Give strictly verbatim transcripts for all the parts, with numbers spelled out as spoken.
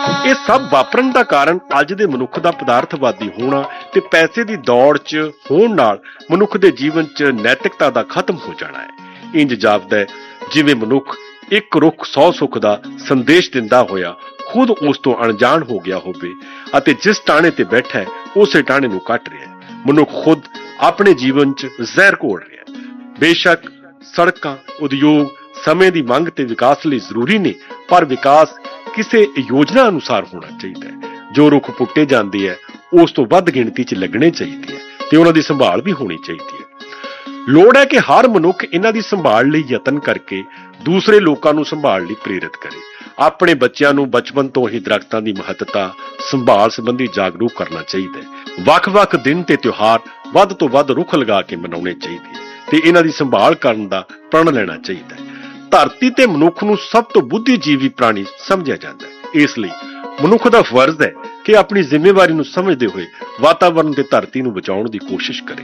ਇਹ ਸਭ ਵਾਪਰਨ ਦਾ ਕਾਰਨ ਅੱਜ ਦੇ ਮਨੁੱਖ ਦਾ ਪਦਾਰਥਵਾਦੀ ਹੋਣਾ ਤੇ ਪੈਸੇ ਦੀ ਦੌੜ 'ਚ ਹੋਣ ਨਾਲ ਮਨੁੱਖ ਦੇ ਜੀਵਨ 'ਚ ਨੈਤਿਕਤਾ ਦਾ ਖਤਮ ਹੋ ਜਾਣਾ ਹੈ। ਇੰਜ ਜਾਪਦਾ ਹੈ ਜਿਵੇਂ ਮਨੁੱਖ ਇੱਕ ਰੁੱਖ ਸੌ ਸੁੱਖ ਦਾ ਸੰਦੇਸ਼ ਦਿੰਦਾ ਹੋਇਆ ਖੁਦ ਉਸ ਤੋਂ ਅਣਜਾਣ ਹੋ ਗਿਆ ਹੋਵੇ ਅਤੇ ਜਿਸ ਟਾਣੇ ਤੇ ਬੈਠਾ ਹੈ ਉਸੇ ਟਾਣੇ ਨੂੰ ਕੱਟ ਰਿਹਾ ਹੈ। ਮਨੁੱਖ ਖੁਦ ਆਪਣੇ ਜੀਵਨ 'ਚ ਜ਼ਹਿਰ ਘੋਲ ਰਿਹਾ ਹੈ। ਬੇਸ਼ੱਕ ਸੜਕਾਂ, ਉਦਯੋਗ ਸਮੇਂ ਦੀ ਮੰਗ ਤੇ ਵਿਕਾਸ ਲਈ ਜ਼ਰੂਰੀ ਨੇ, ਪਰ ਵਿਕਾਸ ਕਿਸੇ ਯੋਜਨਾ ਅਨੁਸਾਰ ਹੋਣਾ ਚਾਹੀਦਾ ਹੈ। ਜੋ ਰੁੱਖ ਪੁੱਟੇ ਜਾਂਦੇ ਹੈ ਉਸ ਤੋਂ ਵੱਧ ਗਿਣਤੀ 'ਚ ਲੱਗਣੇ ਚਾਹੀਦੇ ਹੈ ਤੇ ਉਹਨਾਂ ਦੀ ਸੰਭਾਲ ਵੀ ਹੋਣੀ ਚਾਹੀਦੀ ਹੈ। ਲੋੜ ਹੈ ਕਿ ਹਰ ਮਨੁੱਖ ਇਹਨਾਂ ਦੀ ਸੰਭਾਲ ਲਈ ਯਤਨ ਕਰਕੇ ਦੂਸਰੇ ਲੋਕਾਂ ਨੂੰ ਸੰਭਾਲ ਲਈ ਪ੍ਰੇਰਿਤ ਕਰੇ। ਆਪਣੇ ਬੱਚਿਆਂ ਨੂੰ ਬਚਪਨ ਤੋਂ ਹੀ ਦਰਖਤਾਂ ਦੀ ਮਹੱਤਤਾ ਸੰਭਾਲ ਸੰਬੰਧੀ ਜਾਗਰੂਕ ਕਰਨਾ ਚਾਹੀਦਾ ਹੈ। ਵੱਖ-ਵੱਖ ਦਿਨ ਤੇ ਤਿਉਹਾਰ ਵੱਧ ਤੋਂ ਵੱਧ ਰੁੱਖ ਲਗਾ ਕੇ ਮਨਾਉਣੇ ਚਾਹੀਦੇ ਤੇ ਇਹਨਾਂ ਦੀ ਸੰਭਾਲ ਕਰਨ ਦਾ ਪ੍ਰਣ ਲੈਣਾ ਚਾਹੀਦਾ ਹੈ। ਧਰਤੀ ਤੇ ਮਨੁੱਖ ਨੂੰ ਸਭ ਤੋਂ ਬੁੱਧੀਜੀਵੀ ਪ੍ਰਾਣੀ ਸਮਝਿਆ ਜਾਂਦਾ ਹੈ। ਇਸ ਲਈ ਮਨੁੱਖ ਦਾ ਫਰਜ਼ ਹੈ ਕਿ ਆਪਣੀ ਜ਼ਿੰਮੇਵਾਰੀ ਨੂੰ ਸਮਝਦੇ ਹੋਏ ਵਾਤਾਵਰਣ ਤੇ ਧਰਤੀ ਨੂੰ ਬਚਾਉਣ ਦੀ ਕੋਸ਼ਿਸ਼ ਕਰੇ।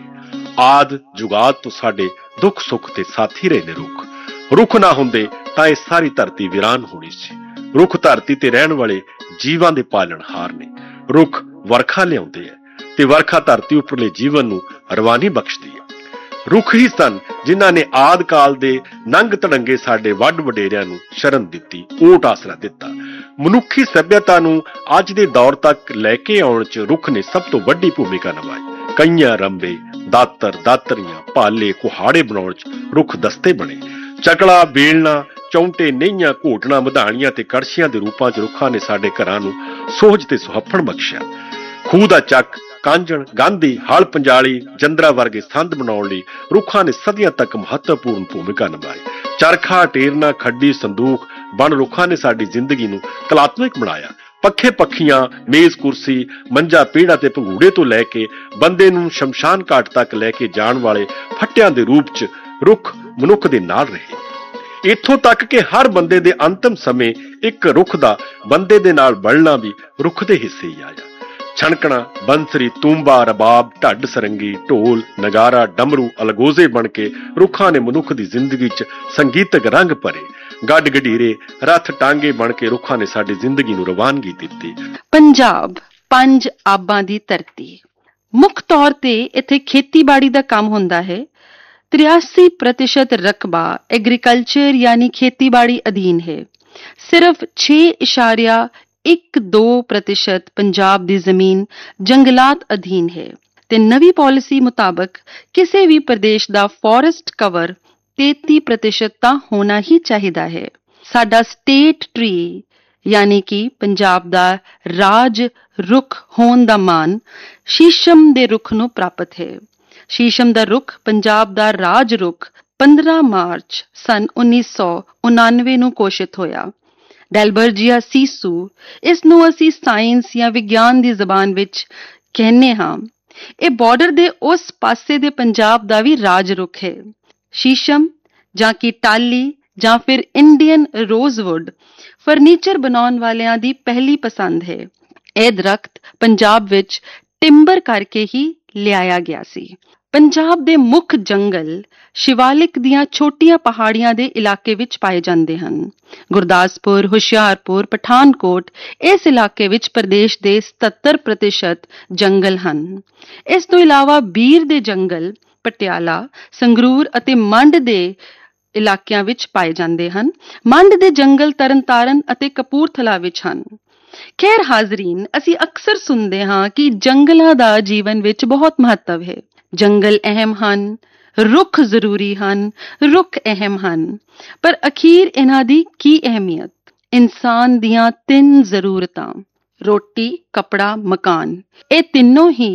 ਆਦ ਜੁਗਾਦ ਤੋਂ ਸਾਡੇ ਦੁੱਖ ਸੁੱਖ ਤੇ ਸਾਥੀ ਰਹੇ ਨੇ ਰੁੱਖ। ਰੁੱਖ ਨਾ ਹੁੰਦੇ ਤਾਂ ਇਹ ਸਾਰੀ ਧਰਤੀ ਵੀਰਾਨ ਹੋਣੀ ਸੀ। ਰੁੱਖ ਧਰਤੀ ਤੇ ਰਹਿਣ ਵਾਲੇ ਜੀਵਾਂ ਦੇ ਪਾਲਣਹਾਰ ਨੇ। ਰੁੱਖ ਵਰਖਾ ਲਿਆਉਂਦੇ ਹੈ ਤੇ ਵਰਖਾ ਧਰਤੀ ਉੱਪਰਲੇ ਜੀਵਨ ਨੂੰ ਰਵਾਨੀ ਬਖਸ਼ਦੀ ਹੈ। ਰੁੱਖ ਹੀ ਸਨ ਜਿਨ੍ਹਾਂ ਨੇ ਆਦ ਕਾਲ ਦੇ ਨੰਗ ਤੜੰਗੇ ਸਾਡੇ ਵੱਡ ਵਡੇਰਿਆਂ ਨੂੰ ਸ਼ਰਨ ਦਿੱਤੀ, ਓਟ ਆਸਰਾ ਦਿੱਤਾ। ਮਨੁੱਖੀ ਸੱਭਿਅਤਾ ਨੂੰ ਅੱਜ ਦੇ ਦੌਰ ਤੱਕ ਲੈ ਕੇ ਆਉਣ 'ਚ ਰੁੱਖ ਨੇ ਸਭ ਤੋਂ ਵੱਡੀ ਭੂਮਿਕਾ ਨਿਭਾਈ। ਕਈਆਂ ਰੰਬੇ, ਦਾਤਰ, ਦਾਤਰੀਆਂ, ਭਾਲੇ, ਕੁਹਾੜੇ ਬਣਾਉਣ 'ਚ ਰੁੱਖ ਦਸਤੇ ਬਣੇ। ਚਕਲਾ, ਬੇਲਣਾ, ਚੌਂਟੇ, ਨਹੀਂਆਂ, ਘੋਟਣਾ, ਮਧਾਣੀਆਂ ਤੇ ਕੜਛੀਆਂ ਦੇ ਰੂਪਾਂ 'ਚ ਰੁੱਖਾਂ ਨੇ ਸਾਡੇ ਘਰਾਂ ਨੂੰ ਸੋਹਜ ਤੇ ਸੁਹੱਪਣ ਬਖਸ਼ਿਆ। ਖੂਹ ਦਾ ਚੱਕ, ਕਾਂਜਣ, ਗਾਂਧੀ, ਹਲ ਪੰਜਾਲੀ, ਜੰਦਰਾ ਵਰਗੇ ਸੰਦ ਬਣਾਉਣ ਲਈ ਰੁੱਖਾਂ ਨੇ ਸਦੀਆਂ ਤੱਕ ਮਹੱਤਵਪੂਰਨ ਭੂਮਿਕਾ ਨਿਭਾਈ। ਚਰਖਾ, ਟੇਰਨਾ, ਖੱਡੀ, ਸੰਦੂਕ ਬਣ ਰੁੱਖਾਂ ਨੇ ਸਾਡੀ ਜ਼ਿੰਦਗੀ ਨੂੰ ਕਲਾਤਮਕ ਬਣਾਇਆ। ਪੱਖੇ, ਪੱਖੀਆਂ, ਮੇਜ਼, ਕੁਰਸੀ, ਮੰਜਾ, ਪੀੜਾ ਤੇ ਪੰਘੂੜੇ ਤੋਂ ਲੈ ਕੇ ਬੰਦੇ ਨੂੰ ਸ਼ਮਸ਼ਾਨ ਘਾਟ ਤੱਕ ਲੈ ਕੇ ਜਾਣ ਵਾਲੇ ਫੱਟਿਆਂ ਦੇ ਰੂਪ 'ਚ ਰੁੱਖ ਮਨੁੱਖ ਦੇ ਨਾਲ ਰਹੇ। ਇੱਥੋਂ ਤੱਕ ਕਿ ਹਰ ਬੰਦੇ ਦੇ ਅੰਤਮ ਸਮੇਂ ਇੱਕ ਰੁੱਖ ਦਾ ਬੰਦੇ ਦੇ ਨਾਲ ਬਲਣਾ ਵੀ ਰੁੱਖ ਦੇ ਹਿੱਸੇ ਹੀ ਆਇਆ। ਛਣਕਣਾ, ਬੰਸਰੀ, ਤੂੰਬਾ, ਰਬਾਬ, ਢੱਡ, ਸਰੰਗੀ, ਢੋਲ, ਨਗਾਰਾ, ਡਮਰੂ, ਅਲਗੋਜ਼ੇ ਬਣ ਕੇ ਰੁੱਖਾਂ ਨੇ ਮਨੁੱਖ ਦੀ ਜ਼ਿੰਦਗੀ 'ਚ ਸੰਗੀਤਕ ਰੰਗ ਭਰੇ। ਗੱਡ ਗਡੀਰੇ, ਰੱਥ, ਟਾਂਗੇ ਬਣ ਕੇ ਰੁੱਖਾਂ ਨੇ ਸਾਡੀ ਜ਼ਿੰਦਗੀ ਨੂੰ ਰਵਾਨਗੀ ਦਿੱਤੀ। ਪੰਜਾਬ ਪੰਜ ਆਬਾਂ ਦੀ ਧਰਤੀ। ਮੁੱਖ ਤੌਰ ਤੇ ਇੱਥੇ ਖੇਤੀਬਾੜੀ ਦਾ ਕੰਮ ਹੁੰਦਾ ਹੈ। ਤਰਿਆਸੀ ਪ੍ਰਤੀਸ਼ਤ ਰਕਬਾ ਐਗਰੀਕਲਚਰ ਯਾਨੀ ਖੇਤੀਬਾੜੀ ਅਧੀਨ ਹੈ। ਸਿਰਫ ਛੇ ਇਸ਼ਾਰਿਆ ਇੱਕ ਦੋ ਪ੍ਰਤੀਸ਼ਤ ਪੰਜਾਬ ਦੀ ਜ਼ਮੀਨ ਜੰਗਲਾਤ ਅਧੀਨ ਹੈ ਤੇ ਨਵੀਂ ਪਾਲਿਸੀ ਮੁਤਾਬਕ ਕਿਸੇ ਵੀ ਪ੍ਰਦੇਸ਼ ਦਾ ਫੋਰੈਸਟ ਕਵਰ ਤੇਤੀ ਪ੍ਰਤੀਸ਼ਤ ਤਾਂ ਹੋਣਾ ਹੀ ਚਾਹੀਦਾ ਹੈ। ਸਾਡਾ ਸਟੇਟ ਟਰੀ ਯਾਨੀ ਕਿ ਪੰਜਾਬ ਦਾ ਰਾਜ ਰੁੱਖ ਹੋਣ ਦਾ ਮਾਣ ਸ਼ੀਸ਼ਮ ਦੇ ਰੁੱਖ ਨੂੰ ਪ੍ਰਾਪਤ ਹੈ। ਸ਼ੀਸ਼ਮ ਦਾ ਰੁੱਖ ਪੰਜਾਬ ਦਾ ਰਾਜ ਰੁੱਖ ਪੰਦਰਾਂ ਮਾਰਚ ਸਨ ਉੱਨੀ ਸੌ ਉਨਾਨਵੇਂ ਨੂੰ ਘੋਸ਼ਿਤ ਹੋਇਆ। ਡੈਲਬਰਜੀਆ ਸੀਸੂ, ਇਸ ਨੂੰ ਅਸੀਂ ਸਾਇੰਸ ਜਾਂ ਵਿਗਿਆਨ ਦੀ ਜ਼ਬਾਨ ਵਿੱਚ ਕਹਿੰਦੇ ਹਾਂ। ਇਹ ਬਾਰਡਰ ਦੇ ਉਸ ਪਾਸੇ ਦੇ ਪੰਜਾਬ ਦਾ ਵੀ ਰਾਜ ਰੁੱਖ ਹੈ। ਸ਼ੀਸ਼ਮ ਜਾਂ ਕਿ ਟਾਹਲੀ ਜਾਂ ਫਿਰ ਇੰਡੀਅਨ ਰੋਜ਼ਵੁੱਡ ਫਰਨੀਚਰ ਬਣਾਉਣ ਵਾਲਿਆਂ ਦੀ ਪਹਿਲੀ ਪਸੰਦ ਹੈ। ਇਹ ਦਰਖਤ ਪੰਜਾਬ ਵਿੱਚ ਟਿੰਬਰ ਕਰਕੇ ਹੀ ਲਿਆਇਆ ਗਿਆ ਸੀ। ਪੰਜਾਬ ਦੇ ਮੁੱਖ ਜੰਗਲ ਸ਼ਿਵਾਲਿਕ ਦੀਆਂ ਛੋਟੀਆਂ ਪਹਾੜੀਆਂ ਦੇ ਇਲਾਕੇ ਵਿੱਚ ਪਾਏ ਜਾਂਦੇ ਹਨ। ਗੁਰਦਾਸਪੁਰ, ਹੁਸ਼ਿਆਰਪੁਰ, ਪਠਾਨਕੋਟ ਇਸ ਇਲਾਕੇ ਵਿੱਚ ਪ੍ਰਦੇਸ਼ ਦੇ ਸਤੱਤਰ ਪ੍ਰਤੀਸ਼ਤ ਜੰਗਲ ਹਨ। ਇਸ ਤੋਂ ਇਲਾਵਾ ਬੀਰ ਦੇ ਜੰਗਲ ਪਟਿਆਲਾ, ਸੰਗਰੂਰ ਅਤੇ ਮੰਡ ਦੇ ਇਲਾਕਿਆਂ ਵਿੱਚ ਪਾਏ ਜਾਂਦੇ ਹਨ। ਮੰਡ ਦੇ ਜੰਗਲ ਤਰਨਤਾਰਨ ਅਤੇ ਕਪੂਰਥਲਾ ਵਿੱਚ ਹਨ। ਖੈਰ ਹਾਜ਼ਰੀਨ, ਅਸੀਂ ਅਕਸਰ ਸੁਣਦੇ ਹਾਂ ਕਿ ਜੰਗਲਾਂ ਦਾ ਜੀਵਨ ਵਿੱਚ ਬਹੁਤ ਮਹੱਤਵ ਹੈ। ਜੰਗਲ ਅਹਿਮ ਹਨ, ਰੁੱਖ ਜ਼ਰੂਰੀ ਹਨ, ਰੁੱਖ ਅਹਿਮ ਹਨ, ਪਰ ਅਖੀਰ ਇਹਨਾਂ ਦੀ ਕੀ ਅਹਿਮੀਅਤ? ਇਨਸਾਨ ਦੀਆਂ ਤਿੰਨ ਜ਼ਰੂਰਤਾਂ ਰੋਟੀ, ਕੱਪੜਾ, ਮਕਾਨ, ਇਹ ਤਿੰਨੋਂ ਹੀ